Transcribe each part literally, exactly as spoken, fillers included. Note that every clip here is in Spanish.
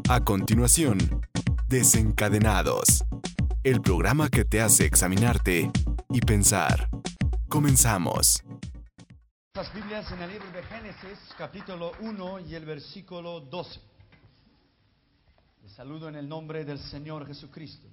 A continuación, Desencadenados, el programa que te hace examinarte y pensar. Comenzamos. Las Biblias en el libro de Génesis, capítulo uno y el versículo doce. Les saludo en el nombre del Señor Jesucristo.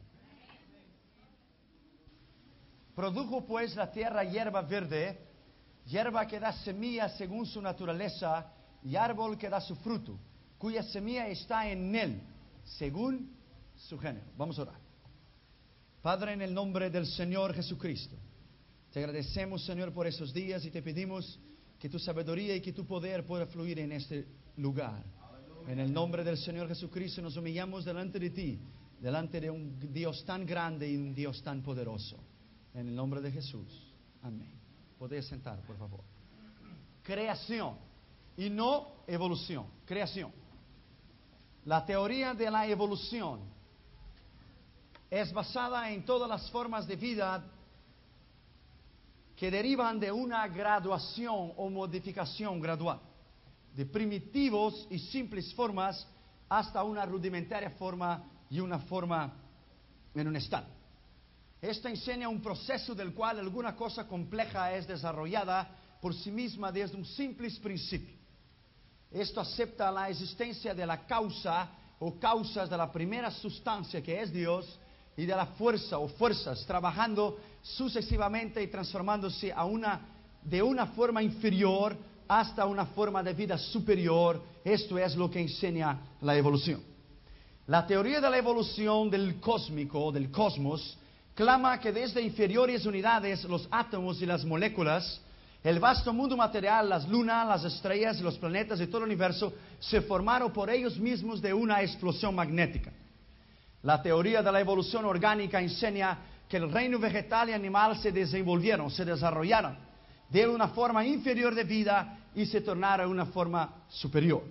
Produjo pues la tierra hierba verde, hierba que da semilla según su naturaleza, y árbol que da su fruto, cuya semilla está en él, según su género. Vamos a orar. Padre, en el nombre del Señor Jesucristo, te agradecemos, Señor, por esos días y te pedimos que tu sabiduría y que tu poder pueda fluir en este lugar. En el nombre del Señor Jesucristo nos humillamos delante de ti, delante de un Dios tan grande y un Dios tan poderoso. En el nombre de Jesús. Amén. Podéis sentar, por favor. Creación y no evolución. Creación. La teoría de la evolución es basada en todas las formas de vida que derivan de una graduación o modificación gradual, de primitivos y simples formas hasta una rudimentaria forma y una forma en un estado. Esto enseña un proceso del cual alguna cosa compleja es desarrollada por sí misma desde un simple principio. Esto acepta la existencia de la causa o causas de la primera sustancia que es Dios y de la fuerza o fuerzas trabajando sucesivamente y transformándose a una, de una forma inferior hasta una forma de vida superior. Esto es lo que enseña la evolución. La teoría de la evolución del cósmico, del cosmos, clama que desde inferiores unidades, los átomos y las moléculas, el vasto mundo material, las lunas, las estrellas, los planetas y todo el universo se formaron por ellos mismos de una explosión magnética. La teoría de la evolución orgánica enseña que el reino vegetal y animal se desenvolvieron, se desarrollaron de una forma inferior de vida y se tornaron una forma superior.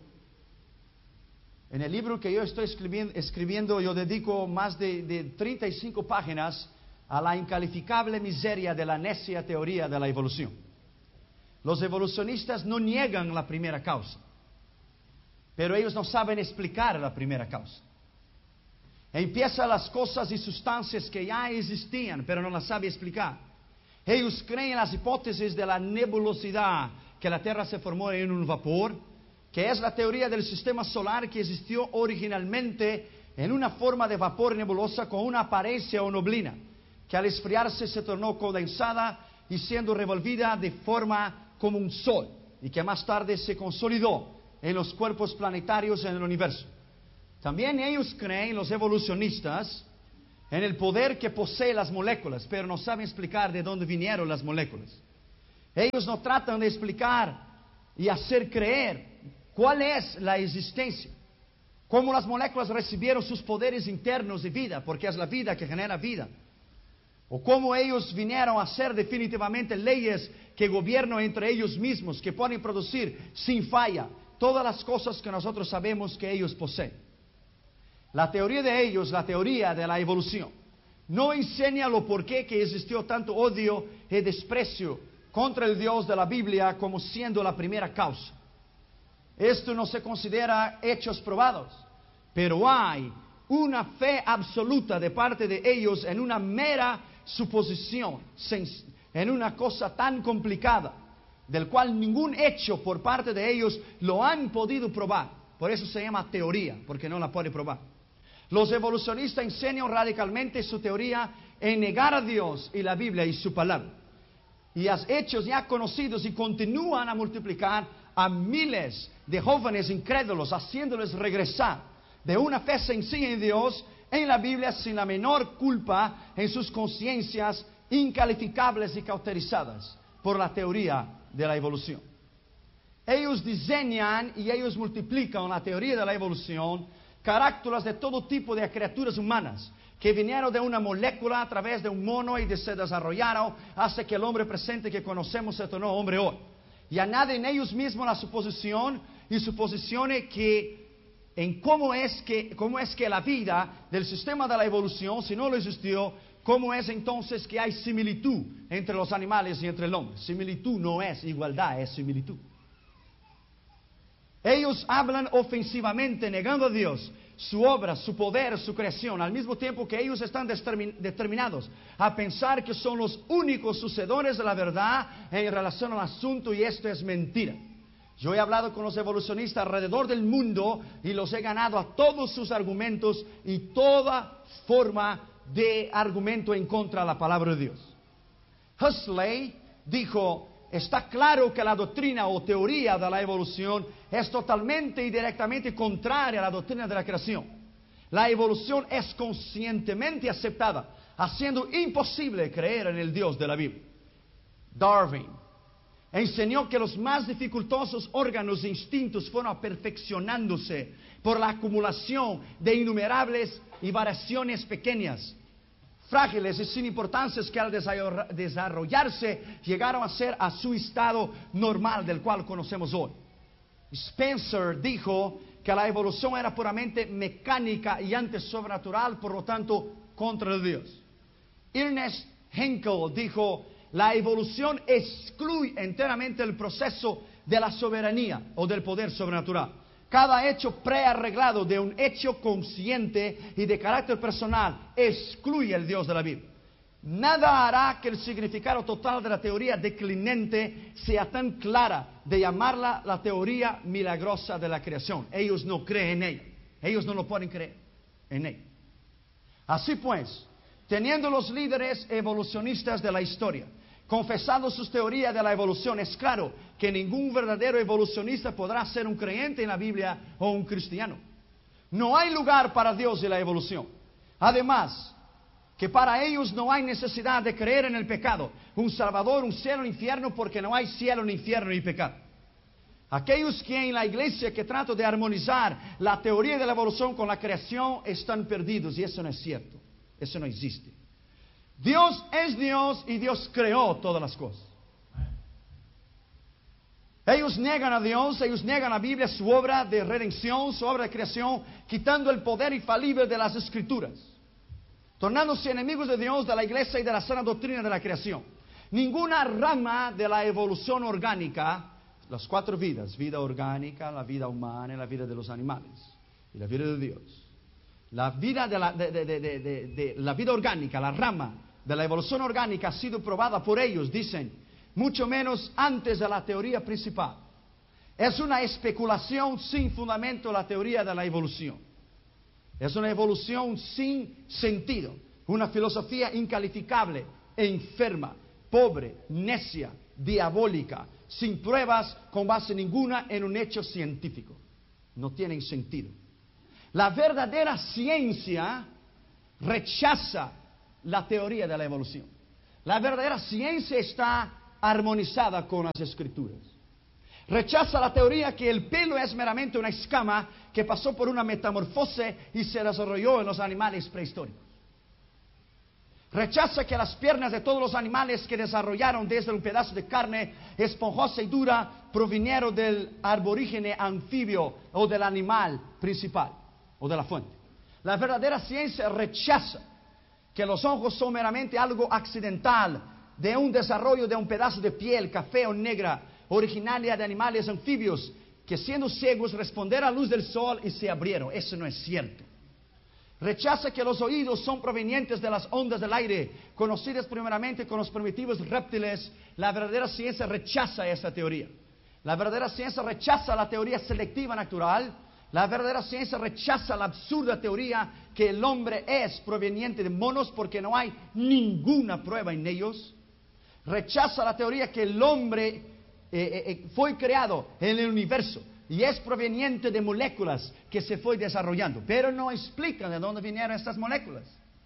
En el libro que yo estoy escribiendo, escribiendo yo dedico más de, de treinta y cinco páginas a la incalificable miseria de la necia teoría de la evolución. Los evolucionistas no niegan la primera causa, pero ellos no saben explicar la primera causa. Empiezan las cosas y sustancias que ya existían, pero no las saben explicar. Ellos creen en las hipótesis de la nebulosidad, que la Tierra se formó en un vapor, que es la teoría del sistema solar que existió originalmente en una forma de vapor nebulosa con una apariencia o neblina, que al enfriarse se tornó condensada y siendo revolvida de forma como un sol, y que más tarde se consolidó en los cuerpos planetarios en el universo. También ellos creen, los evolucionistas, en el poder que poseen las moléculas, pero no saben explicar de dónde vinieron las moléculas. Ellos no tratan de explicar y hacer creer cuál es la existencia, cómo las moléculas recibieron sus poderes internos de vida, porque es la vida que genera vida, o cómo ellos vinieron a ser definitivamente leyes que gobiernan entre ellos mismos, que pueden producir sin falla todas las cosas que nosotros sabemos que ellos poseen. La teoría de ellos, la teoría de la evolución, no enseña lo por qué que existió tanto odio y desprecio contra el Dios de la Biblia como siendo la primera causa. Esto no se considera hechos probados, pero hay una fe absoluta de parte de ellos en una mera suposición, en una cosa tan complicada, del cual ningún hecho por parte de ellos lo han podido probar. Por eso se llama teoría, porque no la puede probar. Los evolucionistas enseñan radicalmente su teoría en negar a Dios y la Biblia y su palabra. Y los hechos ya conocidos y continúan a multiplicar a miles de jóvenes incrédulos, haciéndoles regresar de una fe sencilla en Dios, en la Biblia, sin la menor culpa en sus conciencias incalificables y cauterizadas por la teoría de la evolución. Ellos diseñan y ellos multiplican la teoría de la evolución, carácteres de todo tipo de criaturas humanas, que vinieron de una molécula a través de un mono y de se desarrollaron hasta que el hombre presente que conocemos se tornó hombre hoy. Y añaden ellos mismos la suposición y suposiciones que en cómo es que, cómo es que la vida del sistema de la evolución, si no lo existió, cómo es entonces que hay similitud entre los animales y entre el hombre. Similitud no es igualdad, es similitud. Ellos hablan ofensivamente, negando a Dios, su obra, su poder, su creación, al mismo tiempo que ellos están determinados a pensar que son los únicos sucedores de la verdad en relación al asunto, y esto es mentira. Yo he hablado con los evolucionistas alrededor del mundo y los he ganado a todos sus argumentos y toda forma de argumento en contra de la palabra de Dios. Huxley dijo: está claro que la doctrina o teoría de la evolución es totalmente y directamente contraria a la doctrina de la creación. La evolución es conscientemente aceptada, haciendo imposible creer en el Dios de la Biblia. Darwin enseñó que los más dificultosos órganos e instintos fueron perfeccionándose por la acumulación de innumerables y variaciones pequeñas, frágiles y sin importancia, que al desarrollarse llegaron a ser a su estado normal, del cual conocemos hoy. Spencer dijo que la evolución era puramente mecánica y antes sobrenatural, por lo tanto contra Dios. Ernest Henkel dijo: la evolución excluye enteramente el proceso de la soberanía o del poder sobrenatural. Cada hecho prearreglado de un hecho consciente y de carácter personal excluye el Dios de la Biblia. Nada hará que el significado total de la teoría declinante sea tan clara de llamarla la teoría milagrosa de la creación. Ellos no creen en ella. Ellos no lo pueden creer en ella. Así pues, teniendo los líderes evolucionistas de la historia confesando sus teorías de la evolución, es claro que ningún verdadero evolucionista podrá ser un creyente en la Biblia o un cristiano. No hay lugar para Dios y la evolución. Además, que para ellos no hay necesidad de creer en el pecado, un salvador, un cielo, un infierno, porque no hay cielo, ni infierno, ni pecado. Aquellos que en la iglesia que tratan de armonizar la teoría de la evolución con la creación están perdidos, y eso no es cierto. Eso no existe. Dios es Dios y Dios creó todas las cosas. Ellos niegan a Dios, ellos niegan a la Biblia, su obra de redención, su obra de creación, quitando el poder infalible de las Escrituras, tornándose enemigos de Dios, de la iglesia y de la sana doctrina de la creación. Ninguna rama de la evolución orgánica, las cuatro vidas, vida orgánica, la vida humana, la vida de los animales y la vida de Dios. La vida, de la, de, de, de, de, de, de la vida orgánica, la rama de la evolución orgánica ha sido probada por ellos, dicen, mucho menos antes de la teoría principal. Es una especulación sin fundamento la teoría de la evolución. Es una evolución sin sentido, una filosofía incalificable, enferma, pobre, necia, diabólica, sin pruebas con base ninguna en un hecho científico. No tienen sentido. La verdadera ciencia rechaza la teoría de la evolución. La verdadera ciencia está armonizada con las Escrituras. Rechaza la teoría que el pelo es meramente una escama que pasó por una metamorfosis y se desarrolló en los animales prehistóricos. Rechaza que las piernas de todos los animales que desarrollaron desde un pedazo de carne esponjosa y dura provinieron del aborígene anfibio o del animal principal o de la fuente. La verdadera ciencia rechaza que los ojos son meramente algo accidental de un desarrollo de un pedazo de piel café o negra originaria de animales anfibios que, siendo ciegos, respondieron a la luz del sol y se abrieron. Eso no es cierto. Rechaza que los oídos son provenientes de las ondas del aire, conocidas primeramente con los primitivos reptiles. La verdadera ciencia rechaza esa teoría. La verdadera ciencia rechaza la teoría selectiva natural. La verdadera ciencia rechaza la absurda teoría que el hombre es proveniente de monos, porque no hay ninguna prueba en ellos. Rechaza la teoría que el hombre eh, eh, fue creado en el universo y es proveniente de moléculas que se fue desarrollando, pero no explican de dónde vinieron estas moléculas.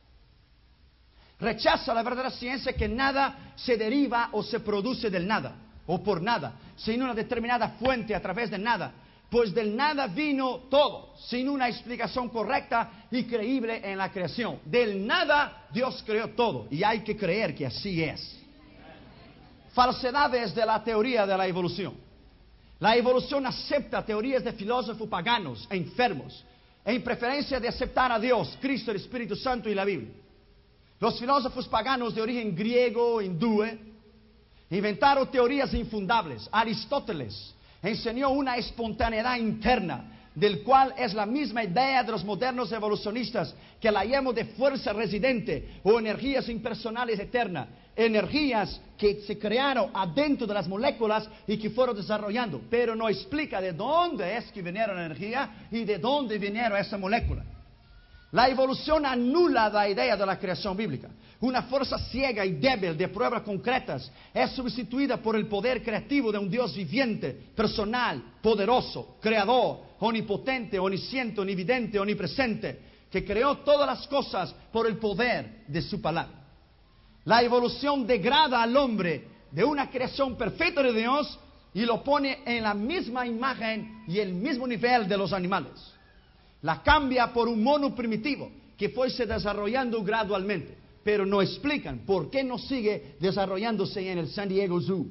Rechaza la verdadera ciencia que nada se deriva o se produce del nada o por nada, sin una determinada fuente a través de nada. Pues del nada vino todo, sin una explicación correcta y creíble en la creación. Del nada Dios creó todo, y hay que creer que así es. Falsedades de la teoría de la evolución. La evolución acepta teorías de filósofos paganos, enfermos, en preferencia de aceptar a Dios, Cristo, el Espíritu Santo y la Biblia. Los filósofos paganos de origen griego, hindú, inventaron teorías infundables. Aristóteles Enseñó una espontaneidad interna, del cual es la misma idea de los modernos evolucionistas, que la llamo de fuerza residente o energías impersonales eternas, energías que se crearon adentro de las moléculas y que fueron desarrollando, pero no explica de dónde es que vinieron la energía y de dónde vinieron esa molécula. La evolución anula la idea de la creación bíblica. Una fuerza ciega y débil de pruebas concretas es sustituida por el poder creativo de un Dios viviente, personal, poderoso, creador, omnipotente, omnisciente, omnividente, omnipresente, que creó todas las cosas por el poder de su palabra. La evolución degrada al hombre de una creación perfecta de Dios y lo pone en la misma imagen y el mismo nivel de los animales. La cambia por un mono primitivo que fuese desarrollando gradualmente, pero no explican por qué no sigue desarrollándose en el San Diego Zoo.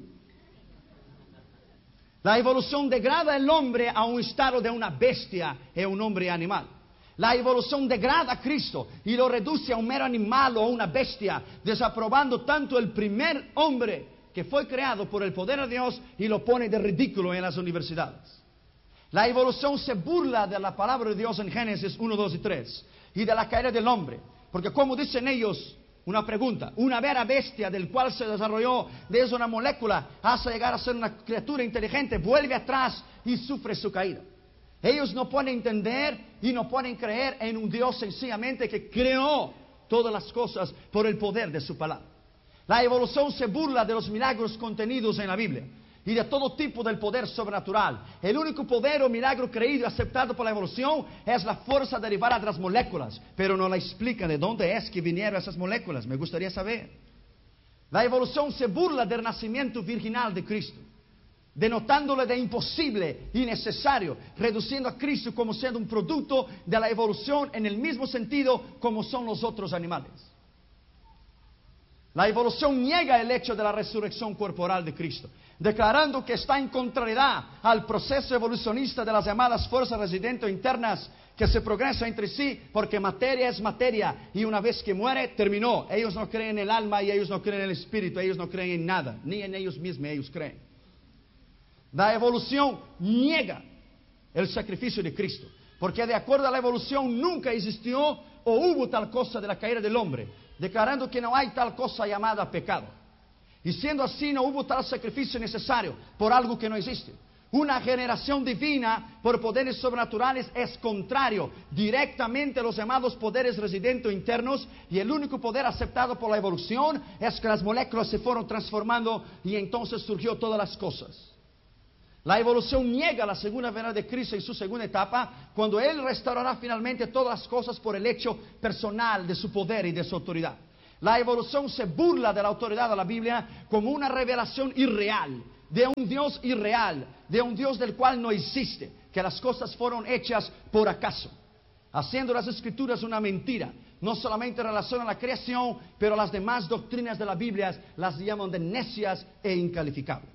La evolución degrada al hombre a un estado de una bestia y un hombre animal. La evolución degrada a Cristo y lo reduce a un mero animal o a una bestia, desaprobando tanto el primer hombre que fue creado por el poder de Dios y lo pone de ridículo en las universidades. La evolución se burla de la palabra de Dios en Génesis uno, dos y tres y de la caída del hombre, porque como dicen ellos, una pregunta, una vera bestia del cual se desarrolló desde una molécula hasta llegar a ser una criatura inteligente, vuelve atrás y sufre su caída. Ellos no pueden entender y no pueden creer en un Dios sencillamente que creó todas las cosas por el poder de su palabra. La evolución se burla de los milagros contenidos en la Biblia y de todo tipo del poder sobrenatural. El único poder o milagro creído y aceptado por la evolución es la fuerza derivada de las moléculas, pero no la explican de dónde es que vinieron esas moléculas. Me gustaría saber. La evolución se burla del nacimiento virginal de Cristo, denotándole de imposible y necesario, reduciendo a Cristo como siendo un producto de la evolución en el mismo sentido como son los otros animales. La evolución niega el hecho de la resurrección corporal de Cristo, declarando que está en contrariedad al proceso evolucionista de las llamadas fuerzas residentes internas que se progresan entre sí, porque materia es materia y una vez que muere, terminó. Ellos no creen en el alma y ellos no creen en el espíritu, ellos no creen en nada, ni en ellos mismos ellos creen. La evolución niega el sacrificio de Cristo, porque de acuerdo a la evolución nunca existió o hubo tal cosa de la caída del hombre, declarando que no hay tal cosa llamada pecado. Y siendo así, no hubo tal sacrificio necesario por algo que no existe. Una generación divina por poderes sobrenaturales es contrario directamente a los llamados poderes residentes internos, y el único poder aceptado por la evolución es que las moléculas se fueron transformando y entonces surgió todas las cosas. La evolución niega la segunda venida de Cristo en su segunda etapa, cuando Él restaurará finalmente todas las cosas por el hecho personal de su poder y de su autoridad. La evolución se burla de la autoridad de la Biblia como una revelación irreal, de un Dios irreal, de un Dios del cual no existe, que las cosas fueron hechas por acaso, haciendo las Escrituras una mentira, no solamente en relación a la creación, pero las demás doctrinas de la Biblia las llaman de necias e incalificables.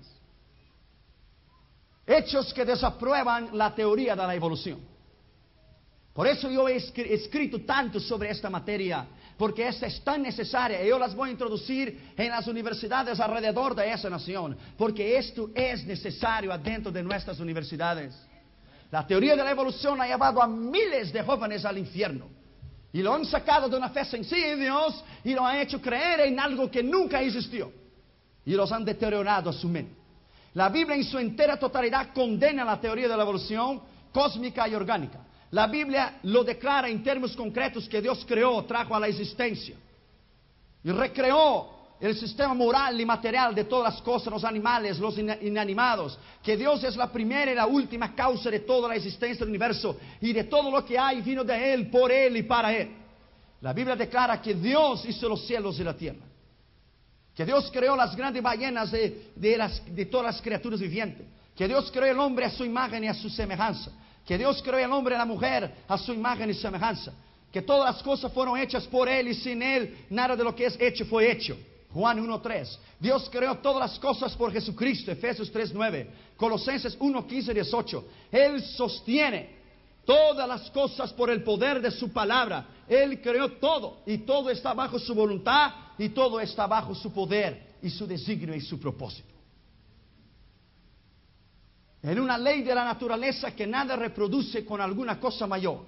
Hechos que desaprueban la teoría de la evolución. Por eso yo he escrito tanto sobre esta materia, porque esta es tan necesaria y yo las voy a introducir en las universidades alrededor de esa nación, porque esto es necesario adentro de nuestras universidades. La teoría de la evolución ha llevado a miles de jóvenes al infierno y lo han sacado de una fe sencilla en Dios y lo han hecho creer en algo que nunca existió y los han deteriorado a su mente. La Biblia en su entera totalidad condena la teoría de la evolución cósmica y orgánica. La Biblia lo declara en términos concretos que Dios creó, trajo a la existencia y recreó el sistema moral y material de todas las cosas, los animales, los inanimados, que Dios es la primera y la última causa de toda la existencia del universo y de todo lo que hay vino de Él, por Él y para Él. La Biblia declara que Dios hizo los cielos y la tierra, que Dios creó las grandes ballenas de, de, las, de todas las criaturas vivientes, que Dios creó el hombre a su imagen y a su semejanza, que Dios creó el hombre y la mujer a su imagen y semejanza, que todas las cosas fueron hechas por Él y sin Él nada de lo que es hecho fue hecho. Juan uno tres. Dios creó todas las cosas por Jesucristo. Efesios tres nueve. Colosenses uno quince y dieciocho. Él sostiene todas las cosas por el poder de su palabra. Él creó todo y todo está bajo su voluntad y todo está bajo su poder y su designio y su propósito. en una ley de la naturaleza que nada reproduce con alguna cosa mayor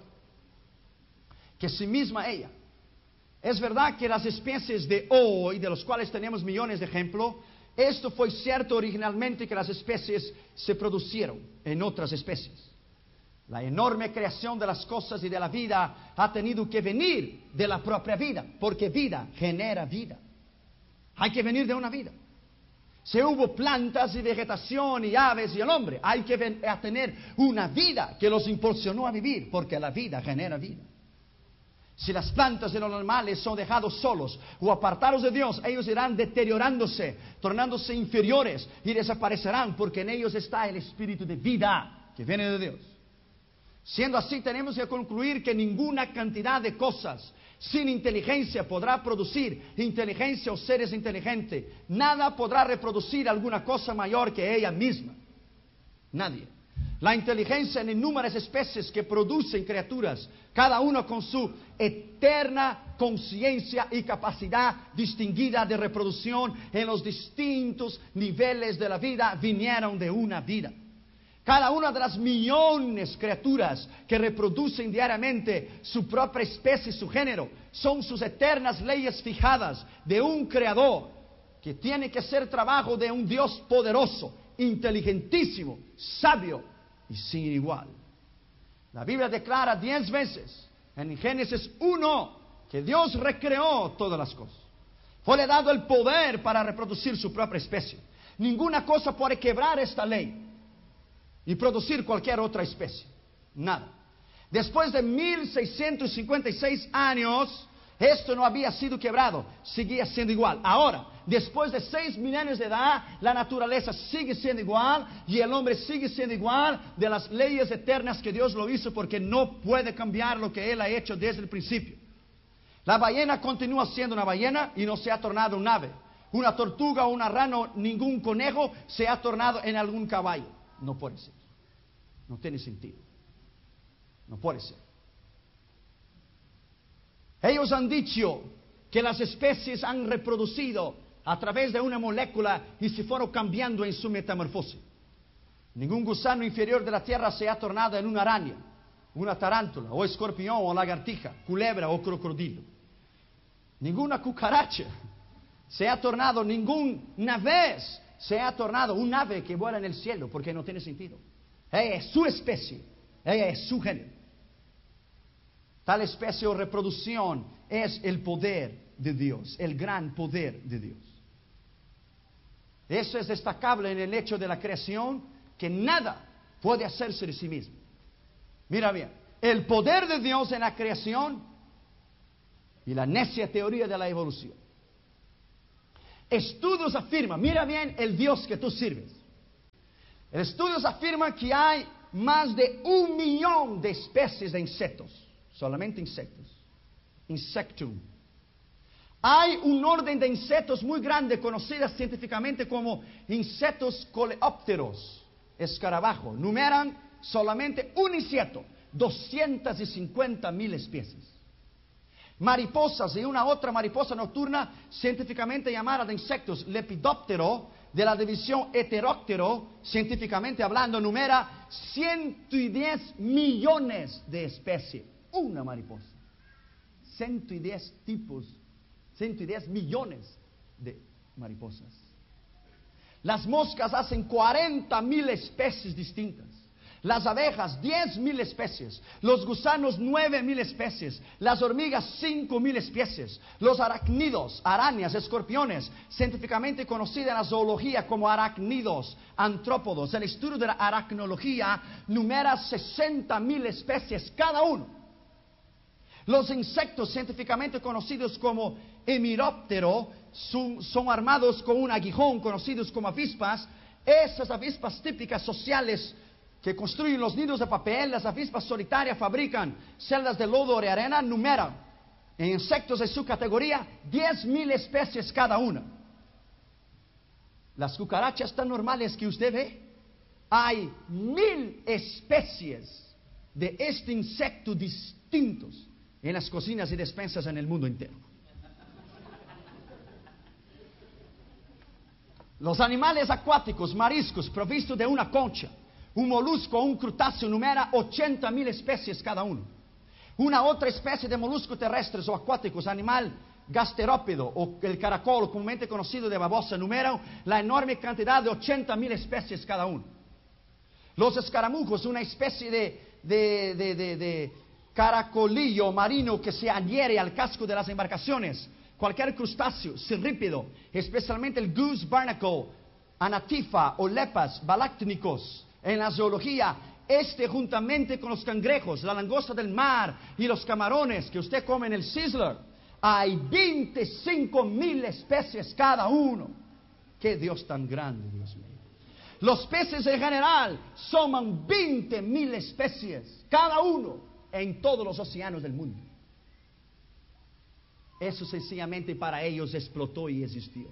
que sí misma ella. Es verdad que las especies de hoy, de los cuales tenemos millones de ejemplos, esto fue cierto originalmente, que las especies se producieron en otras especies. La enorme creación de las cosas y de la vida ha tenido que venir de la propia vida, porque vida genera vida. Hay que venir de una vida. Si hubo plantas y vegetación y aves y el hombre, hay que ven, a tener una vida que los impulsionó a vivir, porque la vida genera vida. Si las plantas y los animales son dejados solos o apartados de Dios, ellos irán deteriorándose, tornándose inferiores y desaparecerán, porque en ellos está el espíritu de vida que viene de Dios. Siendo así, tenemos que concluir que ninguna cantidad de cosas sin inteligencia podrá producir inteligencia o seres inteligentes. Nada podrá reproducir alguna cosa mayor que ella misma. Nadie. La inteligencia en innumerables especies que producen criaturas, cada uno con su eterna conciencia y capacidad distinguida de reproducción en los distintos niveles de la vida, vinieron de una vida. Cada una de las millones de criaturas que reproducen diariamente su propia especie y su género son sus eternas leyes fijadas de un creador que tiene que ser trabajo de un Dios poderoso, inteligentísimo, sabio y sin igual. La Biblia declara diez veces en Génesis uno que Dios recreó todas las cosas. Fue le dado el poder para reproducir su propia especie. Ninguna cosa puede quebrar esta ley y producir cualquier otra especie. Nada. Después de mil seiscientos cincuenta y seis años, esto no había sido quebrado, seguía siendo igual. Ahora, después de seis milenios de edad, la naturaleza sigue siendo igual y el hombre sigue siendo igual de las leyes eternas que Dios lo hizo, porque no puede cambiar lo que Él ha hecho desde el principio. La ballena continúa siendo una ballena y no se ha tornado un ave. Una tortuga o una rana o ningún conejo se ha tornado en algún caballo. No puede ser. No tiene sentido. No puede ser. Ellos han dicho que las especies han reproducido a través de una molécula y se fueron cambiando en su metamorfosis. Ningún gusano inferior de la tierra se ha tornado en una araña, una tarántula, o escorpión, o lagartija, culebra o crocodilo. Ninguna cucaracha se ha tornado, ninguna vez se ha tornado un ave que vuela en el cielo, porque no tiene sentido. Ella es su especie, ella es su género. Tal especie o reproducción es el poder de Dios, el gran poder de Dios. Eso es destacable en el hecho de la creación, que nada puede hacerse de sí mismo. Mira bien, el poder de Dios en la creación y la necia teoría de la evolución. Estudios afirman, mira bien el Dios que tú sirves. Estudios afirman que hay más de un millón de especies de insectos, solamente insectos, insectum. Hay un orden de insectos muy grande, conocidas científicamente como insectos coleópteros, escarabajo. Numeran solamente un insecto, doscientas cincuenta mil especies. Mariposas y una otra mariposa nocturna, científicamente llamada de insectos lepidóptero, de la división heteróptero, científicamente hablando, numera ciento diez millones de especies. Una mariposa. ciento diez tipos, ciento diez millones de mariposas. Las moscas hacen cuarenta mil especies distintas. Las abejas, diez mil especies. Los gusanos, nueve mil especies. Las hormigas, cinco mil especies. Los arácnidos, arañas, escorpiones, científicamente conocidas en la zoología como arácnidos, antrópodos. El estudio de la aracnología numera sesenta mil especies cada uno. Los insectos, científicamente conocidos como hemiróptero, son, son armados con un aguijón, conocidos como avispas. Esas avispas típicas sociales que construyen los nidos de papel, las avispas solitarias fabrican celdas de lodo o de arena, numeran en insectos de su categoría diez mil especies cada una. Las cucarachas tan normales que usted ve, hay mil especies de este insecto distintos en las cocinas y despensas en el mundo entero. Los animales acuáticos, mariscos, provistos de una concha, Un molusco o un crustáceo numera ochenta mil especies cada uno. Una otra especie de moluscos terrestres o acuáticos, animal gasterópodo o el caracol, comúnmente conocido de babosa, numeran la enorme cantidad de ochenta mil especies cada uno. Los escaramujos, una especie de, de, de, de, de caracolillo marino que se adhiere al casco de las embarcaciones. Cualquier crustáceo, cirrípido, especialmente el goose barnacle, anatifa o lepas balácticos. En la zoología, este juntamente con los cangrejos, la langosta del mar y los camarones que usted come en el Sizzler, hay veinticinco mil especies cada uno. ¡Qué Dios tan grande, Dios mío! Los peces en general suman veinte mil especies cada uno en todos los océanos del mundo. Eso sencillamente para ellos explotó y existió.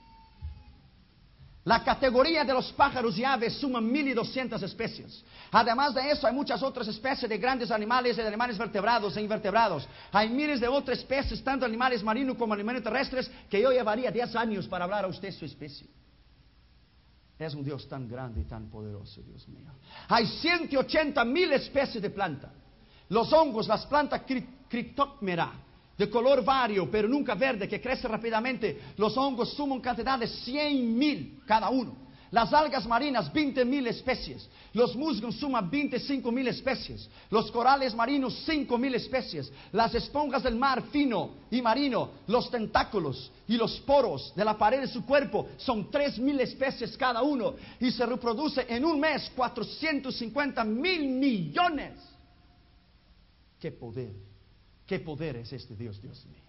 La categoría de los pájaros y aves suma mil doscientas especies. Además de eso, hay muchas otras especies de grandes animales y de animales vertebrados e invertebrados. Hay miles de otras especies, tanto animales marinos como animales terrestres, que yo llevaría diez años para hablar a usted de su especie. Es un Dios tan grande y tan poderoso, Dios mío. Hay ciento ochenta mil especies de plantas. Los hongos, las plantas Cryptogamera, de color vario, pero nunca verde, que crece rápidamente. Los hongos suman cantidad de cien mil cada uno. Las algas marinas, veinte mil especies. Los musgos suman veinticinco mil especies. Los corales marinos, cinco mil especies. Las esponjas del mar fino y marino, los tentáculos y los poros de la pared de su cuerpo son tres mil especies cada uno. Y se reproduce en un mes cuatrocientos cincuenta mil millones. ¡Qué poder! ¿Qué poder es este Dios, Dios mío?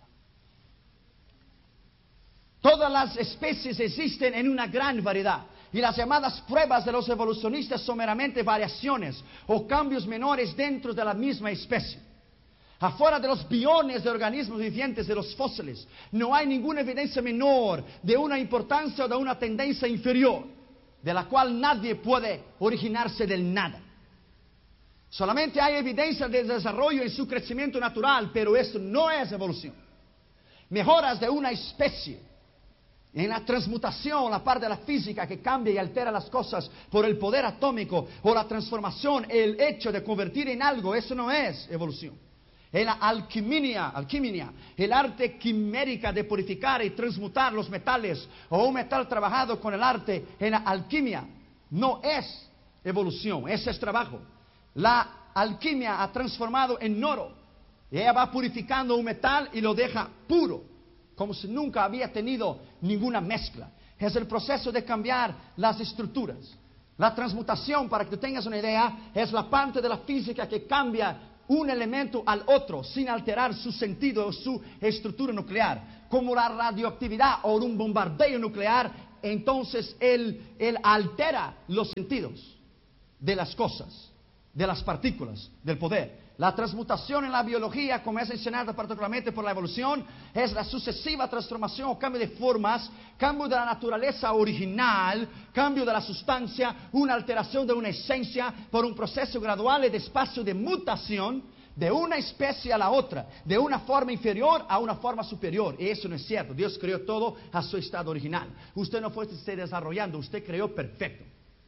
Todas las especies existen en una gran variedad. Y las llamadas pruebas de los evolucionistas son meramente variaciones o cambios menores dentro de la misma especie. Afuera de los billones de organismos vivientes de los fósiles, no hay ninguna evidencia menor de una importancia o de una tendencia inferior, de la cual nadie puede originarse del nada. Solamente hay evidencia de desarrollo en su crecimiento natural, pero esto no es evolución. Mejoras de una especie en la transmutación, la parte de la física que cambia y altera las cosas por el poder atómico o la transformación, el hecho de convertir en algo, eso no es evolución. En la alquimia, alquimia, el arte quimérica de purificar y transmutar los metales o un metal trabajado con el arte en la alquimia, no es evolución, ese es trabajo. La alquimia ha transformado en oro. Ella va purificando un metal y lo deja puro, como si nunca había tenido ninguna mezcla. Es el proceso de cambiar las estructuras. La transmutación, para que tú tengas una idea, es la parte de la física que cambia un elemento al otro sin alterar su sentido o su estructura nuclear. Como la radioactividad o un bombardeo nuclear, entonces él, él altera los sentidos de las cosas, de las partículas, del poder. La transmutación en la biología, como es enseñada particularmente por la evolución, es la sucesiva transformación o cambio de formas, cambio de la naturaleza original, cambio de la sustancia, una alteración de una esencia por un proceso gradual y despacio de mutación de una especie a la otra, de una forma inferior a una forma superior. Y eso no es cierto. Dios creó todo a su estado original. Usted no fue usted desarrollando, usted creó perfecto.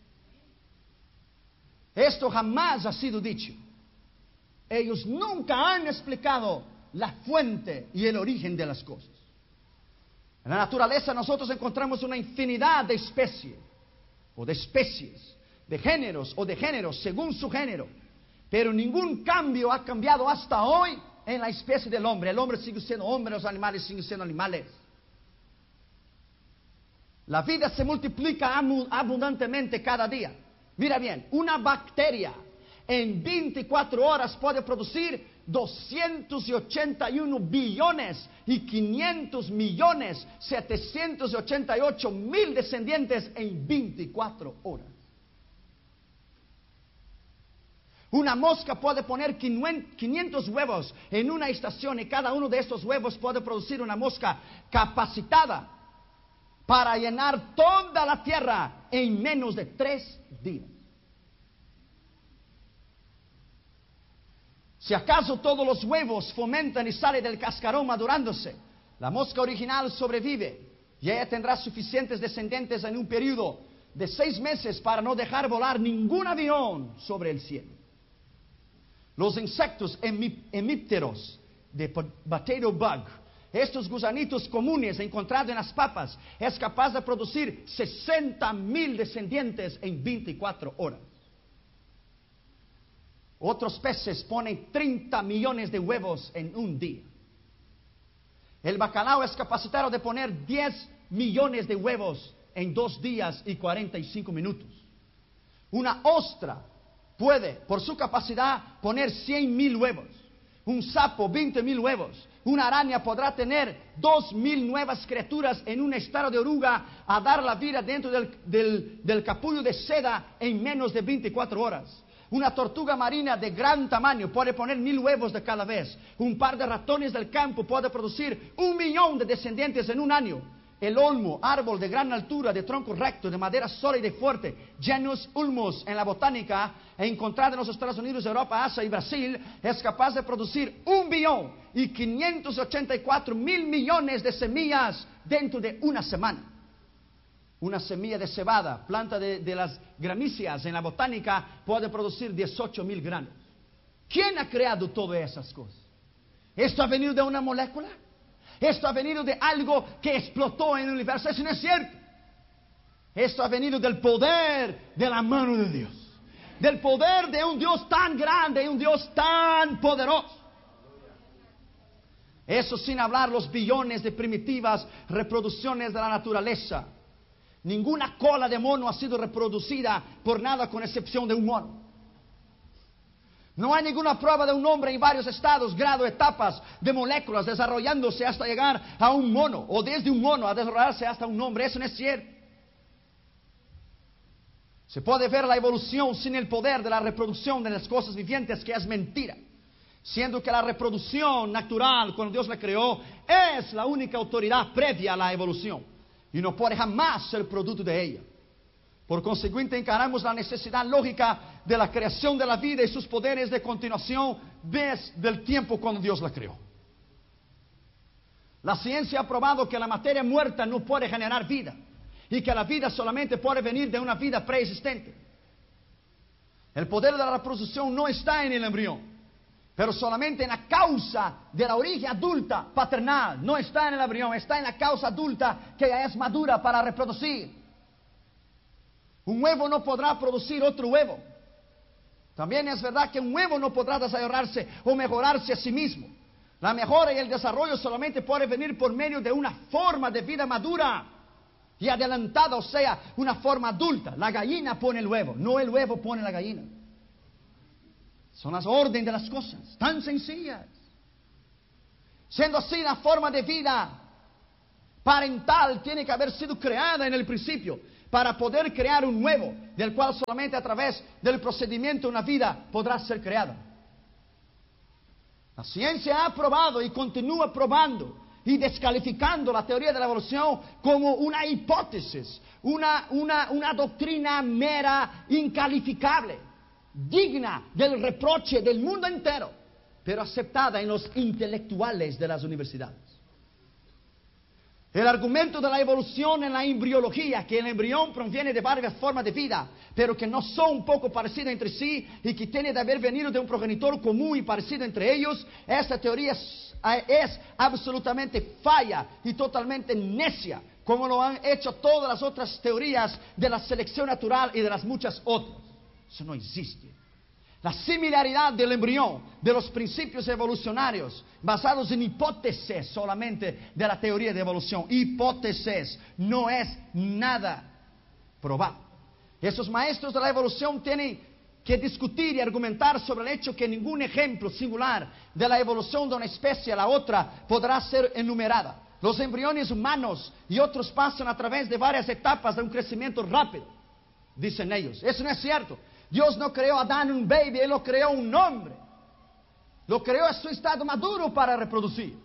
Esto jamás ha sido dicho. Ellos nunca han explicado la fuente y el origen de las cosas. En la naturaleza nosotros encontramos una infinidad de especies, o de especies, de géneros o de géneros según su género. Pero ningún cambio ha cambiado hasta hoy en la especie del hombre. El hombre sigue siendo hombre, los animales siguen siendo animales. La vida se multiplica abundantemente cada día. Mira bien, una bacteria en veinticuatro horas puede producir doscientos ochenta y uno billones y quinientos millones setecientos ochenta y ocho mil descendientes en veinticuatro horas. Una mosca puede poner quinientos huevos en una estación y cada uno de estos huevos puede producir una mosca capacitada para llenar toda la tierra en menos de tres días. Si acaso todos los huevos fomentan y salen del cascarón madurándose, la mosca original sobrevive y ella tendrá suficientes descendientes en un periodo de seis meses para no dejar volar ningún avión sobre el cielo. Los insectos hemípteros de potato bug, estos gusanitos comunes encontrados en las papas, es capaz de producir sesenta mil descendientes en veinticuatro horas. Otros peces ponen treinta millones de huevos en un día. El bacalao es capacitado de poner diez millones de huevos en dos días y cuarenta y cinco minutos. Una ostra puede, por su capacidad, poner cien mil huevos. Un sapo, veinte mil huevos. Una araña podrá tener dos mil nuevas criaturas en un estado de oruga a dar la vida dentro del, del, del capullo de seda en menos de veinticuatro horas. Una tortuga marina de gran tamaño puede poner mil huevos de cada vez. Un par de ratones del campo puede producir un millón de descendientes en un año. El olmo, árbol de gran altura, de tronco recto, de madera sólida y fuerte, Genus ulmus en la botánica, encontrado en los Estados Unidos, Europa, Asia y Brasil, es capaz de producir un billón y quinientos ochenta y cuatro mil millones de semillas dentro de una semana. Una semilla de cebada, planta de, de las gramíceas en la botánica, puede producir dieciocho mil granos. ¿Quién ha creado todas esas cosas? ¿Esto ha venido de una molécula? ¿Esto ha venido de algo que explotó en el universo? Eso no es cierto. Esto ha venido del poder de la mano de Dios. Del poder de un Dios tan grande y un Dios tan poderoso. Eso sin hablar los billones de primitivas reproducciones de la naturaleza. Ninguna cola de mono ha sido reproducida por nada con excepción de un mono. No hay ninguna prueba de un hombre en varios estados, grados, etapas de moléculas desarrollándose hasta llegar a un mono, o desde un mono a desarrollarse hasta un hombre. Eso no es cierto. Se puede ver la evolución sin el poder de la reproducción de las cosas vivientes, que es mentira. Siendo que la reproducción natural, cuando Dios la creó, es la única autoridad previa a la evolución. Y no puede jamás ser producto de ella. Por consiguiente, encaramos la necesidad lógica de la creación de la vida y sus poderes de continuación desde el tiempo cuando Dios la creó. La ciencia ha probado que la materia muerta no puede generar vida y que la vida solamente puede venir de una vida preexistente. El poder de la reproducción no está en el embrión, pero solamente en la causa de la origen adulta paternal. No está en el embrión, está en la causa adulta que ya es madura para reproducir. Un huevo no podrá producir otro huevo. También es verdad que un huevo no podrá desarrollarse o mejorarse a sí mismo. La mejora y el desarrollo solamente puede venir por medio de una forma de vida madura y adelantada, o sea, una forma adulta. La gallina pone el huevo, no el huevo pone la gallina. Son las órdenes de las cosas, tan sencillas. Siendo así, la forma de vida parental tiene que haber sido creada en el principio para poder crear un nuevo, del cual solamente a través del procedimiento una vida podrá ser creada. La ciencia ha probado y continúa probando y descalificando la teoría de la evolución como una hipótesis, una, una, una doctrina mera, incalificable, digna del reproche del mundo entero, pero aceptada en los intelectuales de las universidades. El argumento de la evolución en la embriología, que el embrión proviene de varias formas de vida, pero que no son un poco parecidas entre sí y que tiene de haber venido de un progenitor común y parecido entre ellos, esta teoría es, es absolutamente falla y totalmente necia, como lo han hecho todas las otras teorías de la selección natural y de las muchas otras. Eso no existe. La similaridad del embrión, de los principios evolucionarios, basados en hipótesis solamente de la teoría de evolución. Hipótesis, no es nada probado. Esos maestros de la evolución tienen que discutir y argumentar sobre el hecho que ningún ejemplo singular de la evolución de una especie a la otra podrá ser enumerada. Los embriones humanos y otros pasan a través de varias etapas de un crecimiento rápido, dicen ellos. Eso no es cierto. Dios no creó a Adán un baby, Él lo creó un hombre. Lo creó en su estado maduro para reproducir.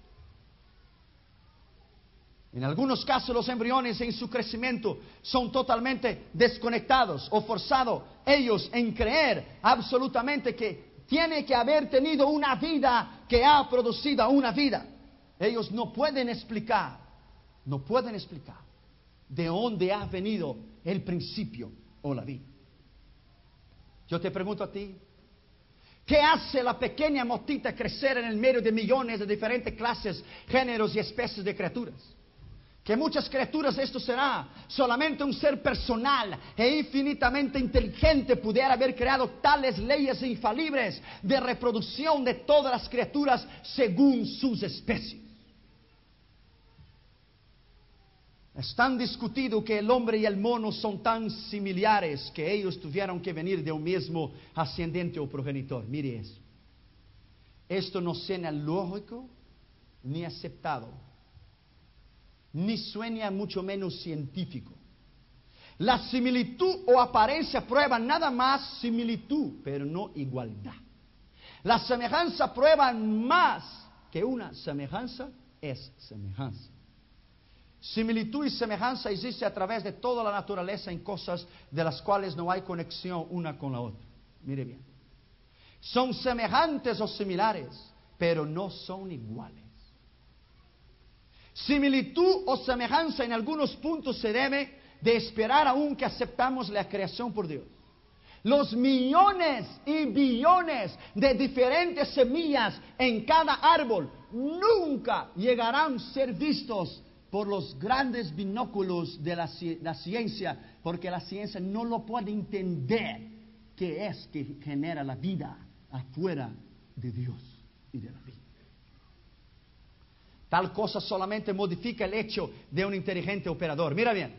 En algunos casos los embriones en su crecimiento son totalmente desconectados o forzados ellos en creer absolutamente que tiene que haber tenido una vida que ha producido una vida. Ellos no pueden explicar, no pueden explicar de dónde ha venido el principio o la vida. Yo te pregunto a ti, ¿qué hace la pequeña motita crecer en el medio de millones de diferentes clases, géneros y especies de criaturas? Que muchas criaturas esto será solamente un ser personal e infinitamente inteligente pudiera haber creado tales leyes infalibles de reproducción de todas las criaturas según sus especies. Es tan discutido que el hombre y el mono son tan similares que ellos tuvieron que venir de un mismo ascendiente o progenitor. Mire eso. Esto no suena lógico ni aceptado, ni suena mucho menos científico. La similitud o apariencia prueba nada más similitud, pero no igualdad. La semejanza prueba más que una semejanza es semejanza. Similitud y semejanza existe a través de toda la naturaleza en cosas de las cuales no hay conexión una con la otra. Mire bien. Son semejantes o similares, pero no son iguales. Similitud o semejanza en algunos puntos se debe de esperar aún que aceptamos la creación por Dios. Los millones y billones de diferentes semillas en cada árbol nunca llegarán a ser vistos por los grandes binóculos de la, la ciencia, porque la ciencia no lo puede entender qué es que genera la vida afuera de Dios y de la vida. Tal cosa solamente modifica el hecho de un inteligente operador. Mira bien,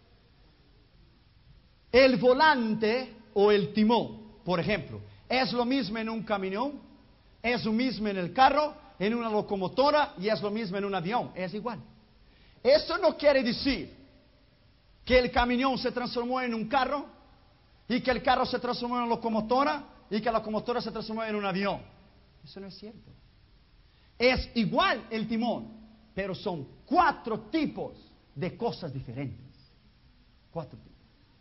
el volante o el timón, por ejemplo, es lo mismo en un camión, es lo mismo en el carro, en una locomotora y es lo mismo en un avión, es igual. Eso no quiere decir que el camión se transformó en un carro y que el carro se transformó en una locomotora y que la locomotora se transformó en un avión. Eso no es cierto. Es igual el timón, pero son cuatro tipos de cosas diferentes. Cuatro tipos.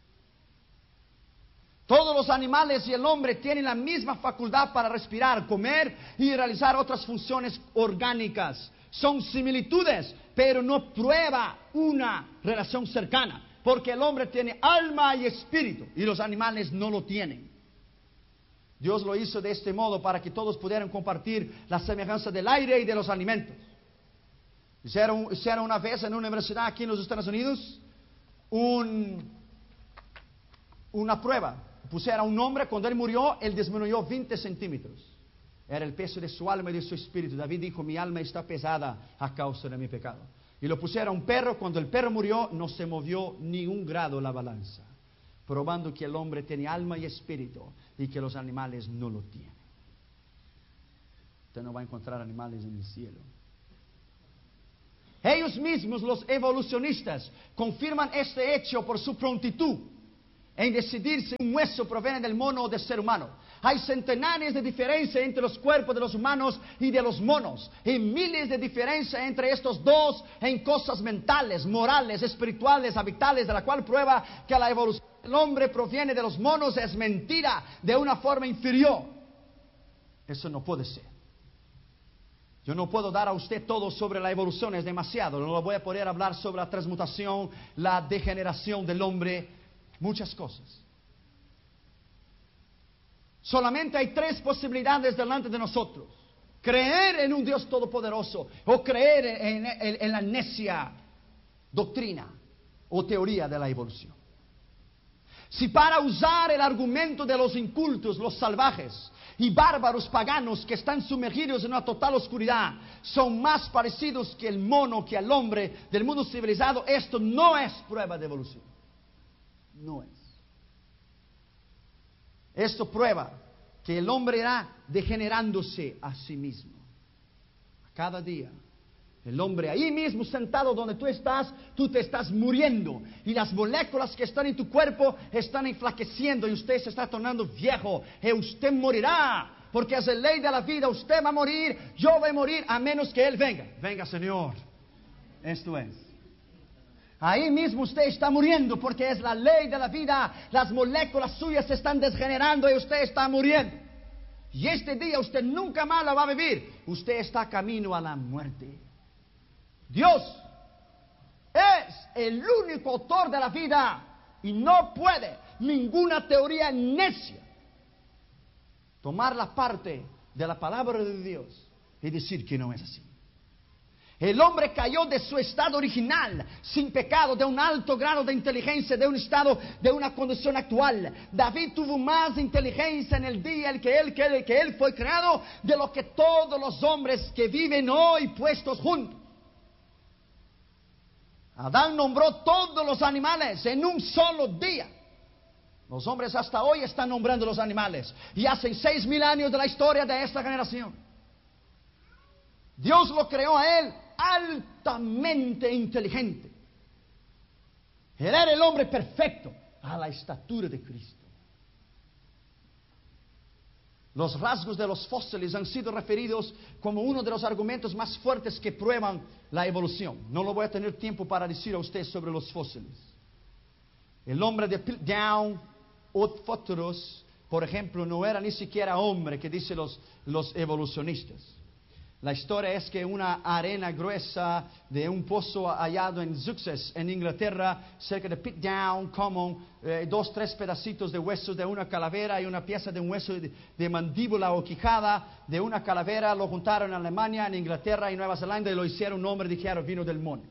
Todos los animales y el hombre tienen la misma facultad para respirar, comer y realizar otras funciones orgánicas. Son similitudes, pero no prueba una relación cercana, porque el hombre tiene alma y espíritu y los animales no lo tienen. Dios lo hizo de este modo para que todos pudieran compartir la semejanza del aire y de los alimentos. Hicieron, hicieron una vez en una universidad aquí en los Estados Unidos un, una prueba. Pusieron a un hombre, cuando él murió, él disminuyó veinte centímetros. Era el peso de su alma y de su espíritu. David dijo, mi alma está pesada a causa de mi pecado. Y lo pusieron a un perro. Cuando el perro murió, no se movió ni un grado la balanza, probando que el hombre tiene alma y espíritu y que los animales no lo tienen. Usted no va a encontrar animales en el cielo. Ellos mismos, los evolucionistas, confirman este hecho por su prontitud en decidir si un hueso proviene del mono o del ser humano. Hay centenares de diferencias entre los cuerpos de los humanos y de los monos, y miles de diferencias entre estos dos en cosas mentales, morales, espirituales, habitales, de la cual prueba que la evolución del hombre proviene de los monos es mentira de una forma inferior. Eso no puede ser. Yo no puedo dar a usted todo sobre la evolución, es demasiado. No le voy a poder hablar sobre la transmutación, la degeneración del hombre, muchas cosas. Solamente hay tres posibilidades delante de nosotros: creer en un Dios todopoderoso o creer en, en, en la necia doctrina o teoría de la evolución. Si para usar el argumento de los incultos, los salvajes y bárbaros paganos que están sumergidos en una total oscuridad son más parecidos que el mono, que el hombre del mundo civilizado, esto no es prueba de evolución. No es. Esto prueba que el hombre irá degenerándose a sí mismo. Cada día. El hombre ahí mismo sentado donde tú estás, tú te estás muriendo. Y las moléculas que están en tu cuerpo están enflaqueciendo y usted se está tornando viejo. Y usted morirá. Porque es la ley de la vida. Usted va a morir, yo voy a morir a menos que Él venga. Venga, Señor. Esto es. Ahí mismo usted está muriendo porque es la ley de la vida. Las moléculas suyas se están desgenerando y usted está muriendo. Y este día usted nunca más la va a vivir. Usted está camino a la muerte. Dios es el único autor de la vida Y no puede ninguna teoría necia tomar la parte de la palabra de Dios y decir que no es así. El hombre cayó de su estado original, sin pecado, de un alto grado de inteligencia, de un estado, de una condición actual. David tuvo más inteligencia en el día en que él, que él, que él fue creado, de lo que todos los hombres que viven hoy puestos juntos. Adán nombró todos los animales en un solo día. Los hombres hasta hoy están nombrando los animales. Y hace seis mil años de la historia de esta generación. Dios lo creó a él altamente inteligente. Él era el hombre perfecto a la estatura de Cristo. Los rasgos de los fósiles han sido referidos como uno de los argumentos más fuertes que prueban la evolución. No lo voy a tener tiempo para decir a usted sobre los fósiles. El hombre de Piltdown, Otfoteros, por ejemplo, no era ni siquiera hombre, que dicen los, los evolucionistas. La historia es que una arena gruesa de un pozo hallado en Sussex, en Inglaterra, cerca de Piltdown Common, eh, dos, tres pedacitos de huesos de una calavera y una pieza de un hueso de, de mandíbula o quijada de una calavera, lo juntaron en Alemania, en Inglaterra y Nueva Zelanda y lo hicieron un hombre, dijeron, vino del mono.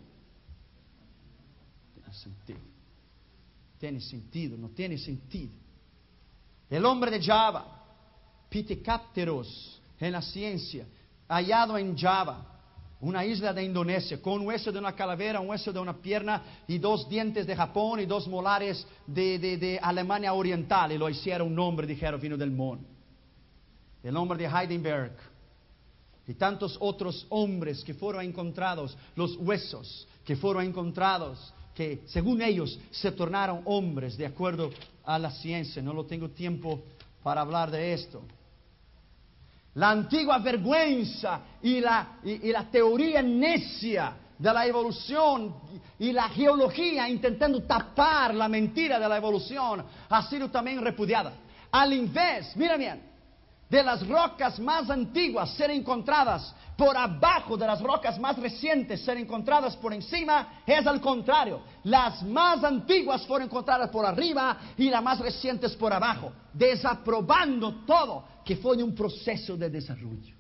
Tiene sentido. Tiene sentido, no tiene sentido. El hombre de Java, Pithecanthropus, en la ciencia, hallado en Java, una isla de Indonesia, con un hueso de una calavera, un hueso de una pierna y dos dientes de Japón y dos molares de, de, de Alemania Oriental. Y lo hicieron un hombre, dijeron, vino del mono. El hombre de Heidelberg y tantos otros hombres que fueron encontrados, los huesos que fueron encontrados, que según ellos se tornaron hombres de acuerdo a la ciencia. No lo tengo tiempo para hablar de esto. La antigua vergüenza y la, y, y la teoría necia de la evolución y la geología intentando tapar la mentira de la evolución ha sido también repudiada. Al invés, mira bien, de las rocas más antiguas ser encontradas por abajo de las rocas más recientes ser encontradas por encima, es al contrario. Las más antiguas fueron encontradas por arriba y las más recientes por abajo, desaprobando todo que fue un proceso de desarrollo.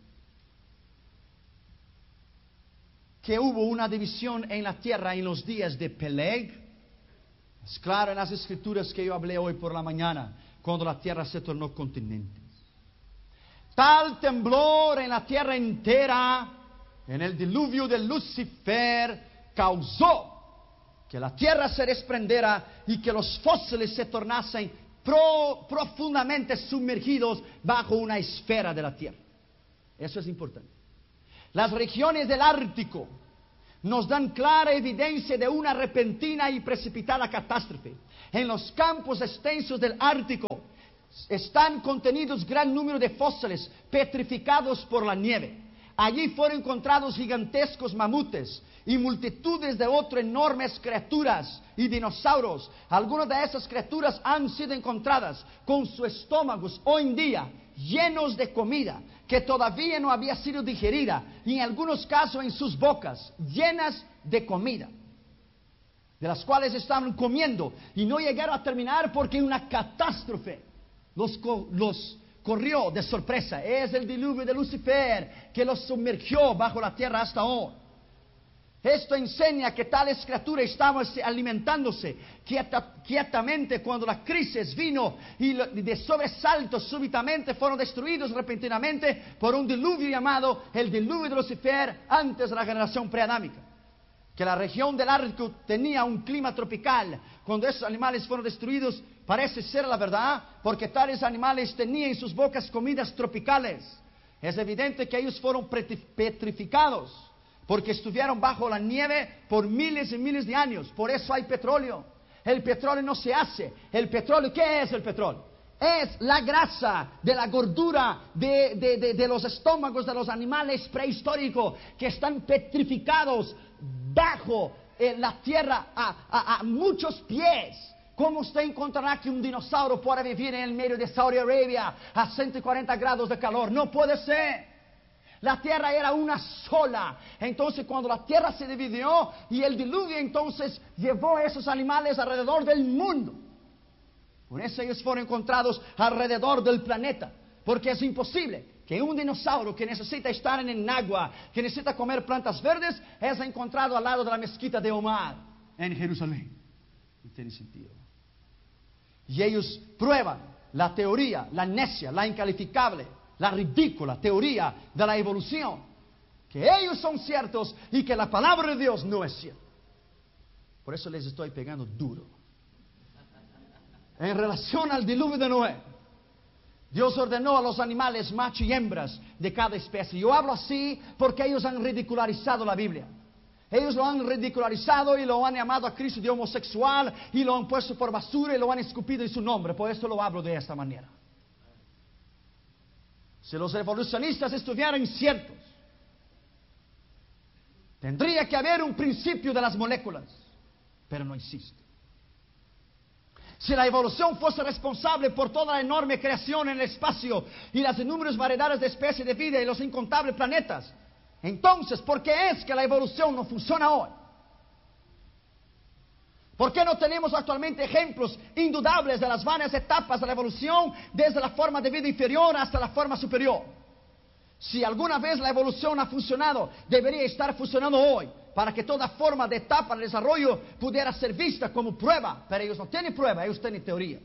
Que hubo una división en la tierra en los días de Peleg. Es claro en las escrituras que yo hablé hoy por la mañana, cuando la tierra se tornó continente. Tal temblor en la tierra entera, en el diluvio de Lucifer, causó que la tierra se desprendiera y que los fósiles se tornasen pro, profundamente sumergidos bajo una esfera de la tierra. Eso es importante. Las regiones del Ártico nos dan clara evidencia de una repentina y precipitada catástrofe. En los campos extensos del Ártico están contenidos gran número de fósiles petrificados por la nieve. Allí fueron encontrados gigantescos mamutes y multitudes de otras enormes criaturas y dinosaurios. Algunas de esas criaturas han sido encontradas con sus estómagos hoy en día llenos de comida que todavía no había sido digerida, y en algunos casos en sus bocas llenas de comida, de las cuales estaban comiendo y no llegaron a terminar porque una catástrofe Los, los corrió de sorpresa. Es el diluvio de Lucifer que los sumergió bajo la tierra hasta hoy. Esto enseña que tales criaturas estaban alimentándose quieta, quietamente cuando la crisis vino y de sobresalto súbitamente fueron destruidos repentinamente por un diluvio llamado el diluvio de Lucifer antes de la generación preadámica. Que la región del Ártico tenía un clima tropical. Cuando esos animales fueron destruidos, parece ser la verdad, porque tales animales tenían en sus bocas comidas tropicales. Es evidente que ellos fueron petrificados, porque estuvieron bajo la nieve por miles y miles de años. Por eso hay petróleo. El petróleo no se hace. El petróleo, ¿qué es el petróleo? Es la grasa de la gordura de, de, de, de los estómagos de los animales prehistóricos que están petrificados bajo eh, la tierra a, a, a muchos pies. ¿Cómo usted encontrará que un dinosaurio pueda vivir en el medio de Saudi Arabia a ciento cuarenta grados de calor? No puede ser. La tierra era una sola. Entonces cuando la tierra se dividió y el diluvio entonces llevó a esos animales alrededor del mundo. Por eso ellos fueron encontrados alrededor del planeta. Porque es imposible que un dinosaurio que necesita estar en el agua, que necesita comer plantas verdes, es encontrado al lado de la mezquita de Omar, en Jerusalén. No tiene sentido. Y ellos prueban la teoría, la necia, la incalificable, la ridícula teoría de la evolución. Que ellos son ciertos y que la palabra de Dios no es cierta. Por eso les estoy pegando duro. En relación al diluvio de Noé, Dios ordenó a los animales macho y hembras de cada especie. Yo hablo así porque ellos han ridicularizado la Biblia. Ellos lo han ridicularizado y lo han llamado a Cristo de homosexual y lo han puesto por basura y lo han escupido en su nombre. Por eso lo hablo de esta manera. Si los evolucionistas estuvieran ciertos, tendría que haber un principio de las moléculas, pero no existe. Si la evolución fuese responsable por toda la enorme creación en el espacio y las innumerables variedades de especies de vida y los incontables planetas, entonces, ¿por qué es que la evolución no funciona hoy? ¿Por qué no tenemos actualmente ejemplos indudables de las varias etapas de la evolución, desde la forma de vida inferior hasta la forma superior? Si alguna vez la evolución ha funcionado, debería estar funcionando hoy, para que toda forma de etapa de desarrollo pudiera ser vista como prueba. Pero ellos no tienen prueba, ellos tienen teorías.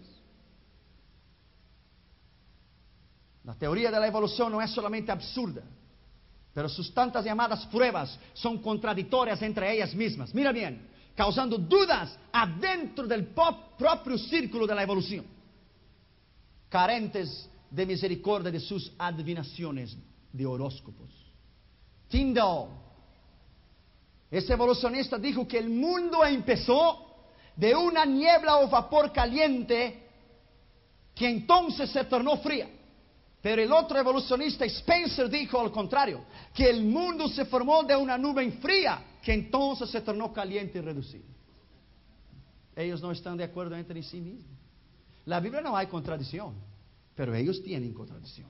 La teoría de la evolución no es solamente absurda, pero sus tantas llamadas pruebas son contradictorias entre ellas mismas. Mira bien, causando dudas adentro del pop propio círculo de la evolución, carentes de misericordia de sus adivinaciones de horóscopos. Tyndall, ese evolucionista, dijo que el mundo empezó de una niebla o vapor caliente que entonces se tornó fría. Pero el otro evolucionista, Spencer, dijo al contrario, que el mundo se formó de una nube fría que entonces se tornó caliente y reducida. Ellos no están de acuerdo entre sí mismos. La Biblia no hay contradicción, pero ellos tienen contradicción.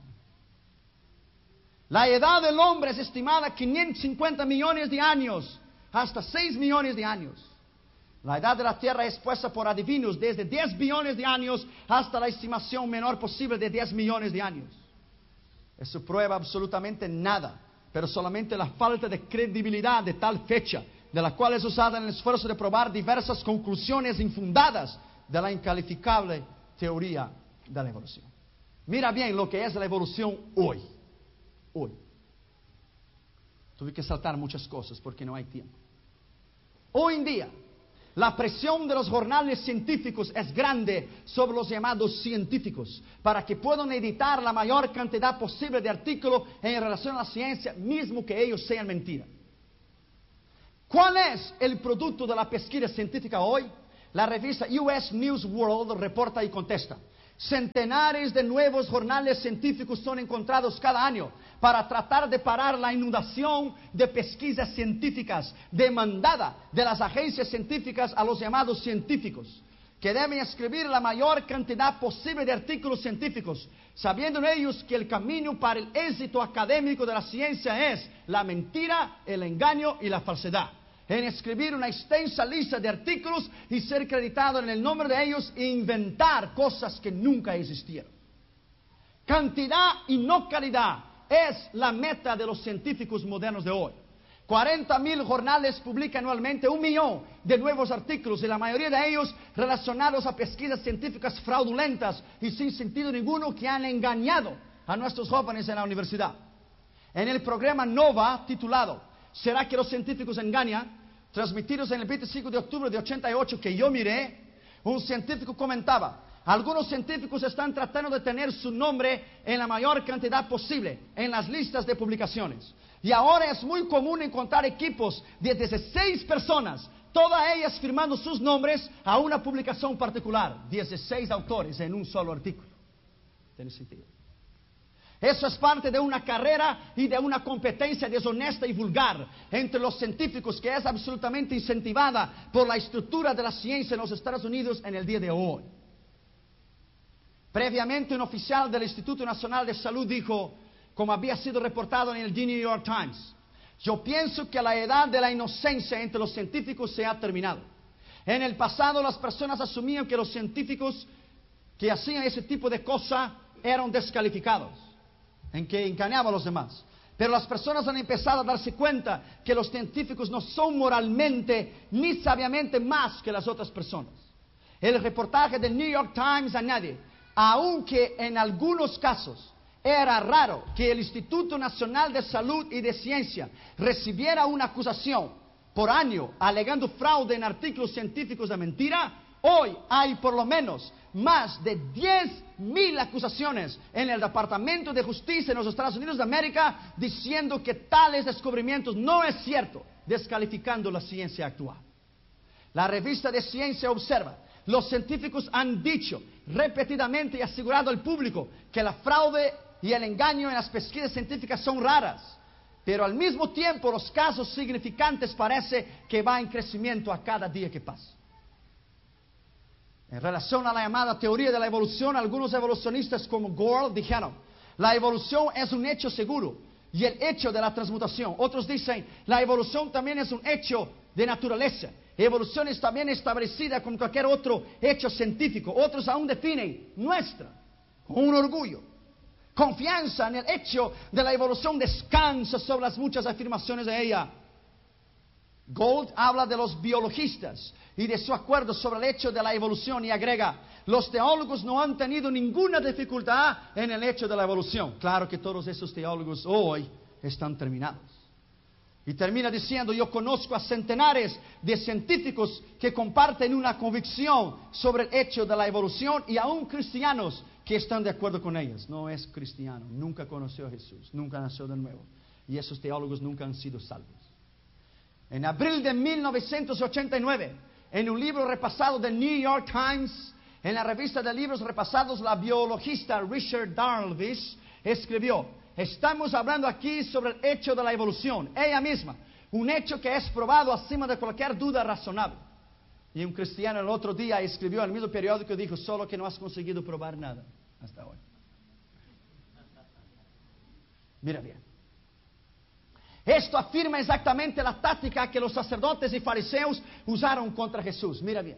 La edad del hombre es estimada a quinientos cincuenta millones de años, hasta seis millones de años. La edad de la Tierra es puesta por adivinos desde diez billones de años hasta la estimación menor posible de diez millones de años. Eso prueba absolutamente nada, pero solamente la falta de credibilidad de tal fecha, de la cual es usada en el esfuerzo de probar diversas conclusiones infundadas de la incalificable teoría de la evolución. Mira bien lo que es la evolución hoy. Hoy. Tuve que saltar muchas cosas porque no hay tiempo. Hoy en día, la presión de los jornales científicos es grande sobre los llamados científicos para que puedan editar la mayor cantidad posible de artículos en relación a la ciencia, mismo que ellos sean mentiras. ¿Cuál es el producto de la pesquisa científica hoy? La revista U S News World reporta y contesta: centenares de nuevos jornales científicos son encontrados cada año para tratar de parar la inundación de pesquisas científicas demandada de las agencias científicas a los llamados científicos, que deben escribir la mayor cantidad posible de artículos científicos, sabiendo ellos que el camino para el éxito académico de la ciencia es la mentira, el engaño y la falsedad. En escribir una extensa lista de artículos y ser acreditado en el nombre de ellos e inventar cosas que nunca existieron. Cantidad y no calidad es la meta de los científicos modernos de hoy. cuarenta mil jornales publican anualmente un millón de nuevos artículos y la mayoría de ellos relacionados a pesquisas científicas fraudulentas y sin sentido ninguno que han engañado a nuestros jóvenes en la universidad. En el programa Nova titulado ¿Será que los científicos engañan?, transmitidos en el veinticinco de octubre de ochenta y ocho, que yo miré, un científico comentaba: algunos científicos están tratando de tener su nombre en la mayor cantidad posible en las listas de publicaciones. Y ahora es muy común encontrar equipos de dieciséis personas, todas ellas firmando sus nombres a una publicación particular. dieciséis autores en un solo artículo. ¿Tiene sentido? Eso es parte de una carrera y de una competencia deshonesta y vulgar entre los científicos que es absolutamente incentivada por la estructura de la ciencia en los Estados Unidos en el día de hoy. Previamente, un oficial del Instituto Nacional de Salud dijo: como había sido reportado en el The New York Times. Yo pienso que la edad de la inocencia entre los científicos se ha terminado. En el pasado las personas asumían que los científicos que hacían ese tipo de cosas eran descalificados, en que engañaban a los demás. Pero las personas han empezado a darse cuenta que los científicos no son moralmente ni sabiamente más que las otras personas. El reportaje del New York Times añade, aunque en algunos casos era raro que el Instituto Nacional de Salud y de Ciencia recibiera una acusación por año alegando fraude en artículos científicos de mentira, hoy hay por lo menos más de diez mil acusaciones en el Departamento de Justicia en los Estados Unidos de América diciendo que tales descubrimientos no es cierto, descalificando la ciencia actual. La revista de Ciencia observa, los científicos han dicho repetidamente y asegurado al público que la fraude y el engaño en las pesquisas científicas son raras, pero al mismo tiempo los casos significantes parece que va en crecimiento a cada día que pasa. En relación a la llamada teoría de la evolución, algunos evolucionistas como Gore dijeron, la evolución es un hecho seguro y el hecho de la transmutación. Otros dicen, la evolución también es un hecho de naturaleza. Evolución es también establecida como cualquier otro hecho científico. Otros aún definen nuestra con un orgullo. Confianza en el hecho de la evolución descansa sobre las muchas afirmaciones de ella. Gold habla de los biologistas y de su acuerdo sobre el hecho de la evolución y agrega, los teólogos no han tenido ninguna dificultad en el hecho de la evolución. Claro que todos esos teólogos hoy están terminados. Y termina diciendo, yo conozco a centenares de científicos que comparten una convicción sobre el hecho de la evolución y aún cristianos que están de acuerdo con ellos. No es cristiano, nunca conoció a Jesús, nunca nació de nuevo. Y esos teólogos nunca han sido salvos. En abril de mil novecientos ochenta y nueve, en un libro repasado del New York Times, en la revista de libros repasados, la biologista Richard Darvish escribió, estamos hablando aquí sobre el hecho de la evolución, ella misma, un hecho que es probado acima de cualquier duda razonable. Y un cristiano el otro día escribió en el mismo periódico y dijo, solo que no has conseguido probar nada hasta hoy. Mira bien. Esto afirma exactamente la táctica que los sacerdotes y fariseos usaron contra Jesús. Mira bien.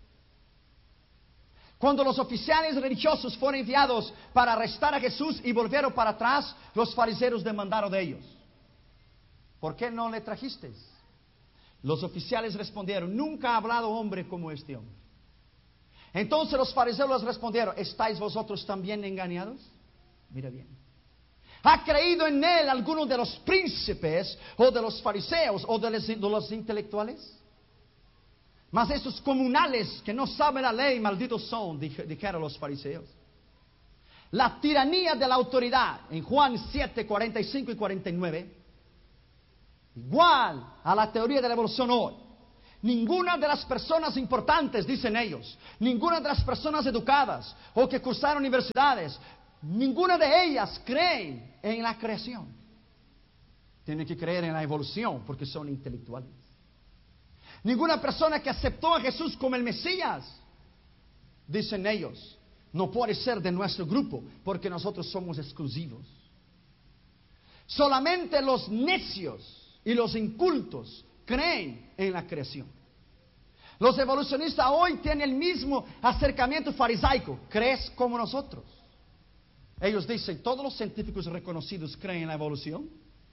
Cuando los oficiales religiosos fueron enviados para arrestar a Jesús y volvieron para atrás, los fariseos demandaron de ellos, ¿por qué no le trajisteis? Los oficiales respondieron, nunca ha hablado hombre como este hombre. Entonces los fariseos les respondieron, ¿estáis vosotros también engañados? Mira bien. ¿Ha creído en él alguno de los príncipes o de los fariseos o de los, de los intelectuales? Mas estos comunales que no saben la ley, malditos son, dijeron los fariseos. La tiranía de la autoridad, en Juan siete, cuarenta y cinco y cuarenta y nueve, igual a la teoría de la evolución hoy. Ninguna de las personas importantes, dicen ellos, ninguna de las personas educadas o que cursaron universidades, ninguna de ellas creen en la creación. Tienen que creer en la evolución porque son intelectuales. Ninguna persona que aceptó a Jesús como el Mesías, dicen ellos, no puede ser de nuestro grupo porque nosotros somos exclusivos. Solamente los necios y los incultos creen en la creación. Los evolucionistas hoy tienen el mismo acercamiento farisaico. ¿Crees como nosotros? Ellos dicen, todos los científicos reconocidos creen en la evolución.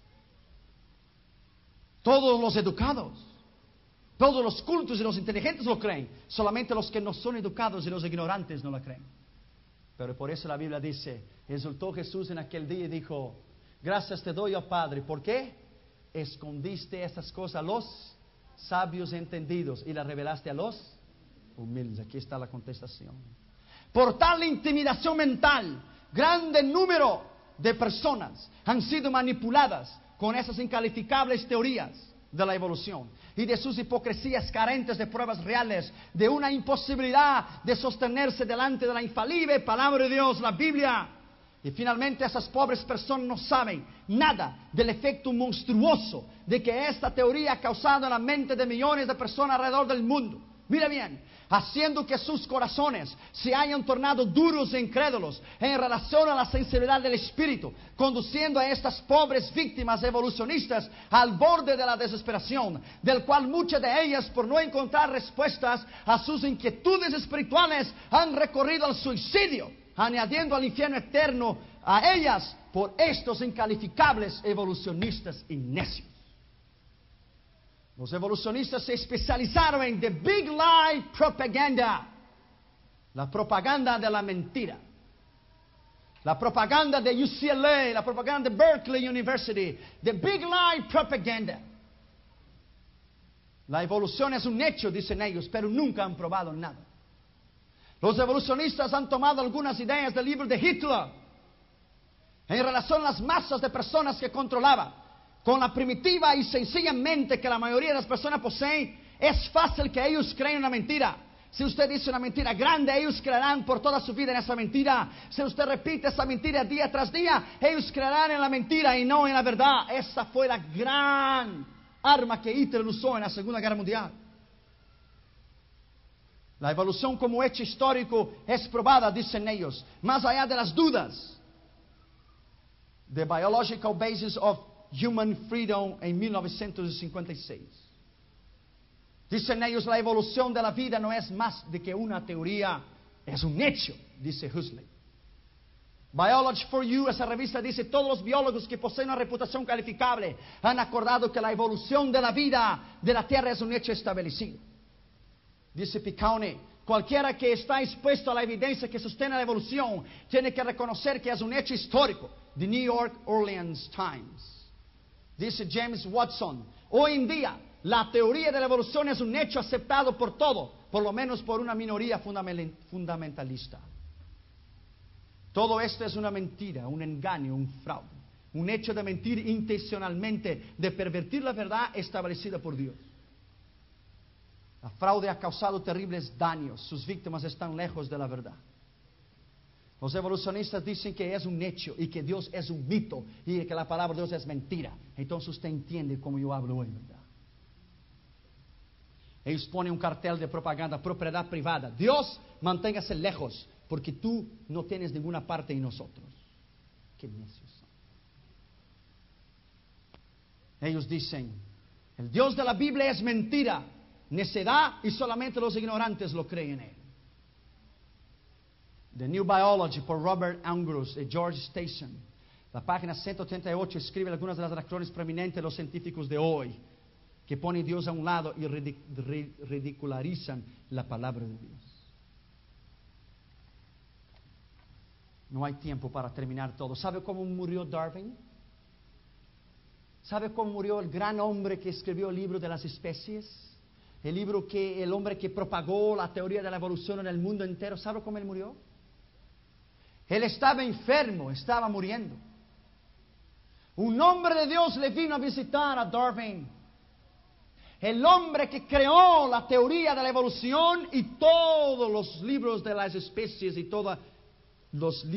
Todos los educados, todos los cultos y los inteligentes lo creen. Solamente los que no son educados y los ignorantes no la creen. Pero por eso la Biblia dice, exultó Jesús en aquel día y dijo, gracias te doy, oh Padre. ¿Por qué? Escondiste estas cosas a los sabios entendidos y las revelaste a los humildes. Aquí está la contestación. Por tal intimidación mental, grande número de personas han sido manipuladas con esas incalificables teorías de la evolución y de sus hipocresías carentes de pruebas reales, de una imposibilidad de sostenerse delante de la infalible palabra de Dios, la Biblia. Y finalmente esas pobres personas no saben nada del efecto monstruoso de que esta teoría ha causado en la mente de millones de personas alrededor del mundo. Mira bien, haciendo que sus corazones se hayan tornado duros e incrédulos en relación a la sensibilidad del espíritu, conduciendo a estas pobres víctimas evolucionistas al borde de la desesperación, del cual muchas de ellas, por no encontrar respuestas a sus inquietudes espirituales, han recorrido al suicidio, añadiendo al infierno eterno a ellas por estos incalificables evolucionistas y necios. Los evolucionistas se especializaron en the big lie propaganda, la propaganda de la mentira, la propaganda de U C L A, la propaganda de Berkeley University, the big lie propaganda. La evolución es un hecho, dicen ellos, pero nunca han probado nada. Los evolucionistas han tomado algunas ideas del libro de Hitler en relación a las masas de personas que controlaba. Con la primitiva y sencilla mente que la mayoría de las personas poseen, es fácil que ellos creen una mentira. Si usted dice una mentira grande, ellos creerán por toda su vida en esa mentira. Si usted repite esa mentira día tras día, ellos creerán en la mentira y no en la verdad. Esa fue la gran arma que Hitler usó en la Segunda Guerra Mundial. La evolución como hecho histórico es probada, dicen ellos, más allá de las dudas. The Biological Basis of Human Freedom en mil novecientos cincuenta y seis. Dicen ellos, la evolución de la vida no es más de que una teoría, es un hecho, dice Huxley. Biology for You, esa revista dice, todos los biólogos que poseen una reputación calificable han acordado que la evolución de la vida de la Tierra es un hecho establecido. Dice Piccone, cualquiera que está expuesto a la evidencia que sostiene la evolución tiene que reconocer que es un hecho histórico. The New York Orleans Times. Dice James Watson, hoy en día la teoría de la evolución es un hecho aceptado por todo, por lo menos por una minoría fundamentalista. Todo esto es una mentira, un engaño, un fraude, un hecho de mentir intencionalmente, de pervertir la verdad establecida por Dios. La fraude ha causado terribles daños, sus víctimas están lejos de la verdad. Los evolucionistas dicen que es un hecho y que Dios es un mito y que la palabra de Dios es mentira. Entonces usted entiende cómo yo hablo hoy, ¿verdad? Ellos ponen un cartel de propaganda, propiedad privada. Dios, manténgase lejos porque tú no tienes ninguna parte en nosotros. Qué necios son. Ellos dicen, el Dios de la Biblia es mentira, necedad y solamente los ignorantes lo creen en él. The New Biology por Robert Angrus y George Stason. La página ciento ochenta y ocho escribe algunas de las reacciones prominentes de los científicos de hoy, que ponen a Dios a un lado y ridicularizan la palabra de Dios. No hay tiempo para terminar todo. ¿Sabe cómo murió Darwin? ¿Sabe cómo murió el gran hombre que escribió el libro de las especies? El libro que, el hombre que propagó la teoría de la evolución en el mundo entero. ¿Sabe cómo él murió? Él estaba enfermo, estaba muriendo. Un hombre de Dios le vino a visitar a Darwin. El hombre que creó la teoría de la evolución y todos los libros de las especies y todos los libros